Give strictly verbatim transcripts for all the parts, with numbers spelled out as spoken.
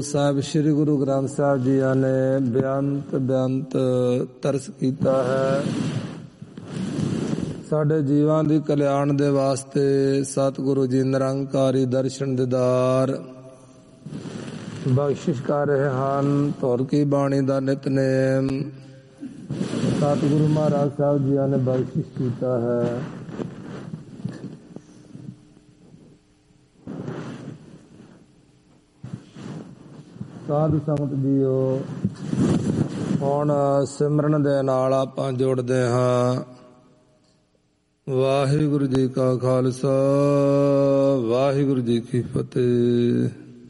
ਸਾਹਿਬ ਸ੍ਰੀ ਗੁਰੂ ਗ੍ਰੰਥ ਸਾਹਿਬ ਜੀ ਨੇ ਬੇਅੰਤ ਬੇਅੰਤ ਤਰਸ ਕੀਤਾ ਹੈ। ਸਾਡੇ ਜੀਵਾਂ ਦੀ ਕਲਿਆਣ ਦੇ ਵਾਸਤੇ ਸਤਿਗੁਰੂ ਜੀ ਨਿਰੰਕਾਰੀ ਦਰਸ਼ਨ ਦੀਦਾਰ ਬਖਸ਼ਿਸ਼ ਕਰ ਰਹੇ ਹਨ। ਧੁਰ ਕੀ ਬਾਣੀ ਦਾ ਨਿਤਨੇਮ ਸਤਿਗੁਰੂ ਮਹਾਰਾਜ ਸਾਹਿਬ ਜੀ ਨੇ ਬਖਸ਼ਿਸ਼ ਕੀਤਾ ਹੈ। ਸਾਧ ਸੰਗਤ ਜੀਓ, ਹੁਣ ਸਿਮਰਨ ਦੇ ਨਾਲ ਆਪਾਂ ਜੁੜਦੇ ਹਾਂ। ਵਾਹਿਗੁਰੂ ਜੀ ਕਾ ਖਾਲਸਾ, ਵਾਹਿਗੁਰੂ ਜੀ ਕੀ ਫਤਿਹ।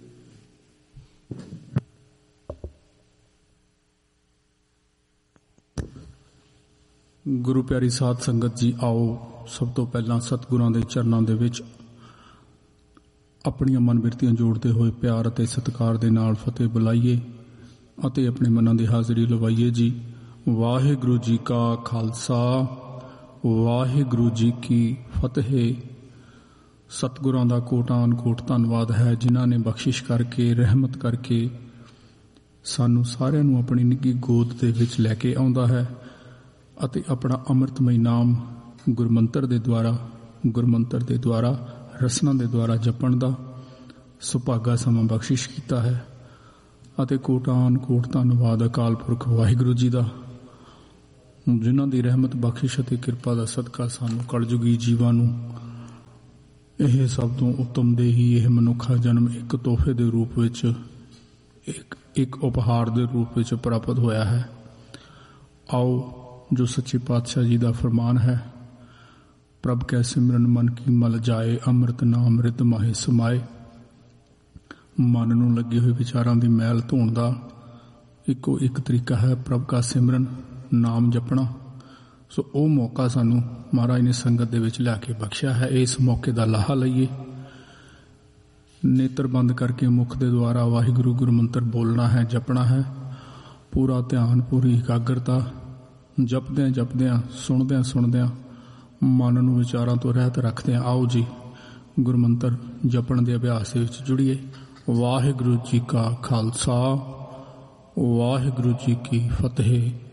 ਗੁਰੂ ਪਿਆਰੀ ਸਾਧ ਸੰਗਤ ਜੀ, ਆਓ ਸਭ ਤੋਂ ਪਹਿਲਾਂ ਸਤਿਗੁਰਾਂ ਦੇ ਚਰਨਾਂ ਦੇ ਵਿੱਚ ਆਪਣੀਆਂ ਮਨ ਬਿਰਤੀਆਂ ਜੋੜਦੇ ਹੋਏ ਪਿਆਰ ਅਤੇ ਸਤਿਕਾਰ ਦੇ ਨਾਲ ਫਤਿਹ ਬੁਲਾਈਏ ਅਤੇ ਆਪਣੇ ਮਨਾਂ ਦੀ ਹਾਜ਼ਰੀ ਲਵਾਈਏ ਜੀ। ਵਾਹਿਗੁਰੂ ਜੀ ਕਾ ਖਾਲਸਾ, ਵਾਹਿਗੁਰੂ ਜੀ ਕੀ ਫਤਿਹ। ਸਤਿਗੁਰਾਂ ਦਾ ਕੋਟਾਨ ਕੋਟ ਧੰਨਵਾਦ ਹੈ, ਜਿਨ੍ਹਾਂ ਨੇ ਬਖਸ਼ਿਸ਼ ਕਰਕੇ, ਰਹਿਮਤ ਕਰਕੇ ਸਾਨੂੰ ਸਾਰਿਆਂ ਨੂੰ ਆਪਣੀ ਨਿੱਘੀ ਗੋਦ ਦੇ ਵਿੱਚ ਲੈ ਕੇ ਆਉਂਦਾ ਹੈ ਅਤੇ ਆਪਣਾ ਅੰਮ੍ਰਿਤਮਈ ਨਾਮ ਗੁਰਮੰਤਰ ਦੇ ਦੁਆਰਾ ਗੁਰਮੰਤਰ ਦੇ ਦੁਆਰਾ ਰਸਨਾ ਦੇ ਦੁਆਰਾ ਜਪਣ ਦਾ ਸੁਭਾਗਾ ਸਮਾਂ ਬਖਸ਼ਿਸ਼ ਕੀਤਾ ਹੈ। ਅਤੇ ਕੋਟਾਨ ਕੋਟ ਧੰਨਵਾਦ ਅਕਾਲ ਪੁਰਖ ਵਾਹਿਗੁਰੂ ਜੀ ਦਾ, ਜਿਨ੍ਹਾਂ ਦੀ ਰਹਿਮਤ ਬਖਸ਼ਿਸ਼ ਅਤੇ ਕਿਰਪਾ ਦਾ ਸਦਕਾ ਸਾਨੂੰ ਕਲਯੁਗੀ ਜੀਵਾਂ ਨੂੰ ਇਹ ਸਭ ਤੋਂ ਉੱਤਮ ਦੇਹੀ, ਇਹ ਮਨੁੱਖਾ ਜਨਮ ਇੱਕ ਤੋਹਫੇ ਦੇ ਰੂਪ ਵਿੱਚ, ਇੱਕ ਇੱਕ ਉਪਹਾਰ ਦੇ ਰੂਪ ਵਿੱਚ ਪ੍ਰਾਪਤ ਹੋਇਆ ਹੈ। ਆਓ, ਜੋ ਸੱਚੇ ਪਾਤਸ਼ਾਹ ਜੀ ਦਾ ਫਰਮਾਨ ਹੈ, ਪ੍ਰਭ ਕੈ ਸਿਮਰਨ ਮਨ ਕੀ ਮਲ ਜਾਏ, ਅੰਮ੍ਰਿਤ ਨਾਮ ਰਿਤ ਮਾਹੇ ਸਮਾਏ। ਮਨ ਨੂੰ ਲੱਗੇ ਹੋਏ ਵਿਚਾਰਾਂ ਦੀ ਮੈਲ ਧੋਣ ਦਾ ਇੱਕੋ ਇੱਕ ਤਰੀਕਾ ਹੈ ਪ੍ਰਭ ਕਾ ਸਿਮਰਨ, ਨਾਮ ਜਪਣਾ। ਸੋ ਉਹ ਮੌਕਾ ਸਾਨੂੰ ਮਹਾਰਾਜ ਨੇ ਸੰਗਤ ਦੇ ਵਿੱਚ ਲਿਆ ਕੇ ਬਖਸ਼ਿਆ ਹੈ। ਇਸ ਮੌਕੇ ਦਾ ਲਾਹਾ ਲਈਏ। ਨੇਤਰ ਬੰਦ ਕਰਕੇ ਮੁਖ ਦੇ ਦੁਆਰਾ ਵਾਹਿਗੁਰੂ ਗੁਰਮੰਤਰ ਬੋਲਣਾ ਹੈ, ਜਪਣਾ ਹੈ। ਪੂਰਾ ਧਿਆਨ, ਪੂਰੀ ਇਕਾਗਰਤਾ, ਜਪਦਿਆਂ ਜਪਦਿਆਂ, ਸੁਣਦਿਆਂ ਸੁਣਦਿਆਂ, ਮਨ ਨੂੰ ਵਿਚਾਰਾਂ ਤੋਂ ਰਹਿਤ ਰੱਖਦਿਆਂ ਆਓ ਜੀ ਗੁਰਮੰਤਰ ਜਪਣ ਦੇ ਅਭਿਆਸ ਵਿੱਚ ਜੁੜੀਏ। ਵਾਹਿਗੁਰੂ ਜੀ ਕਾ ਖਾਲਸਾ, ਵਾਹਿਗੁਰੂ ਜੀ ਕੀ ਫਤਿਹ।